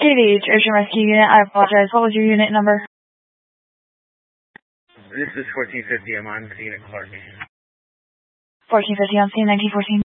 KDH Ocean Rescue Unit, I apologize. What was your unit number? This is 1450. I'm on scene at Clark. 1450 on scene, 1914.